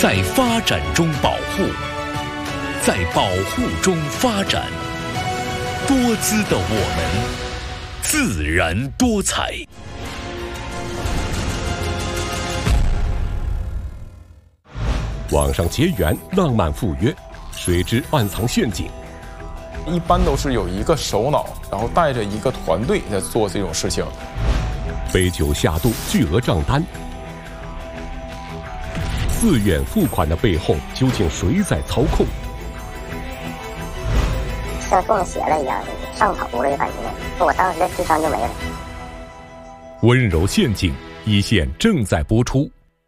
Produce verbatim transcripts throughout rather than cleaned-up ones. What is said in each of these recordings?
在发展中保护，在保护中发展。多姿的我们，自然多彩。 网上结缘，浪漫赴约，谁知暗藏陷阱。 一般都是有一个首脑，然后带着一个团队在做这种事情。 杯酒下肚，巨额账单，自愿付款的背后究竟谁在操控？ 像中邪了一样，上头了的感觉，我当时的智商就没了。 温柔陷阱，一线正在播出。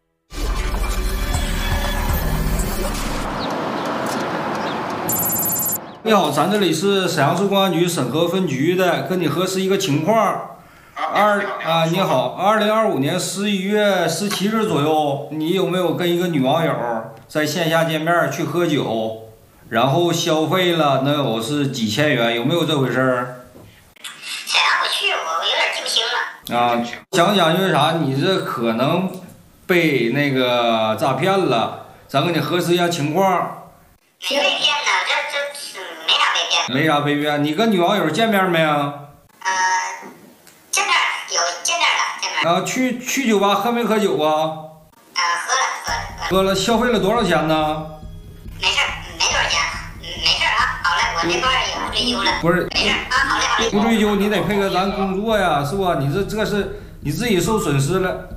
你好，咱这里是沈阳市公安局沈河分局的，跟你核实一个情况。二啊，你好，二零二五年十一月十七日左右，你有没有跟一个女网友在线下见面去喝酒？然后消费了能有是几千元，有没有这回事儿？ 沈阳我去，我有点记不清了。 啊，讲讲因为啥？你这可能被那个诈骗了，咱给你核实一下情况。 没被骗呢，这这没啥被骗。 没啥被骗，你跟女网友见面没啊？ 呃，见面有见面了，见面。 啊，去去酒吧喝没喝酒啊？ 啊，喝了喝了喝了，消费了多少钱呢？ 没事儿，没多少钱，嗯，没事儿啊。好嘞，我这块也不追究了。 不是， 没事儿啊，好嘞好嘞。 不追究你得配合咱工作呀，是不？你这这是你自己受损失了。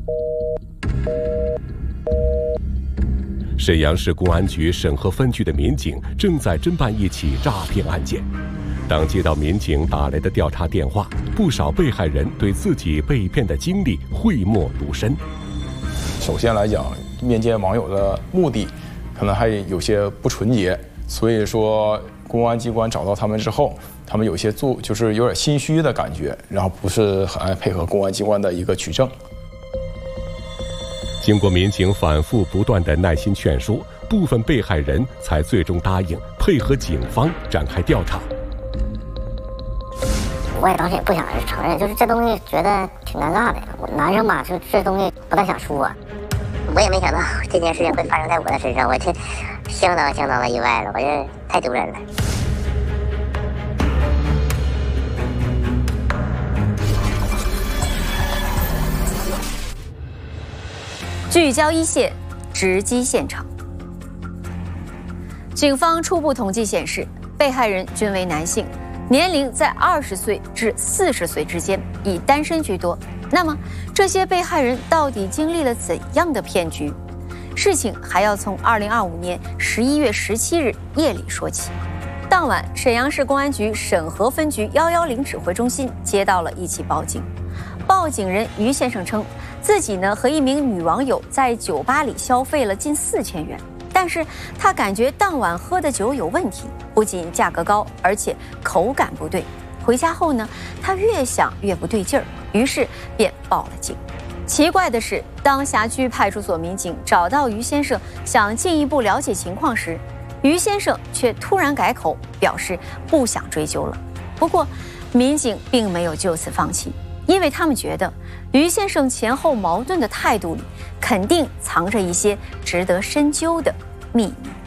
沈阳市公安局沈河分局的民警正在侦办一起诈骗案件。当接到民警打来的调查电话，不少被害人对自己被骗的经历讳莫如深。 首先来讲，面见网友的目的可能还有些不纯洁，所以说公安机关找到他们之后，他们有些做就是有点心虚的感觉，然后不是很爱配合公安机关的一个取证。 经过民警反复不断的耐心劝说，部分被害人才最终答应配合警方展开调查。 我也当时也不想承认，就是这东西觉得挺尴尬的。我男生吧，就这东西不太想说。我也没想到这件事情会发生在我的身上，我这相当相当的意外了，我这太丢人了。 聚焦一线，直击现场。警方初步统计显示，被害人均为男性，年龄在二十岁至四十岁之间，以单身居多。那么，这些被害人到底经历了怎样的骗局？事情还要从二零二五年十一月十七日夜里说起。当晚，沈阳市公安局沈河分局幺幺零指挥中心接到了一起报警。报警人于先生称，自己呢和一名女网友在酒吧里消费了近四千元，但是他感觉当晚喝的酒有问题，不仅价格高，而且口感不对。回家后呢，他越想越不对劲儿，于是便报了警。奇怪的是，当辖区派出所民警找到于先生，想进一步了解情况时，于先生却突然改口，表示不想追究了。不过，民警并没有就此放弃。因为他们觉得于先生前后矛盾的态度里，肯定藏着一些值得深究的秘密。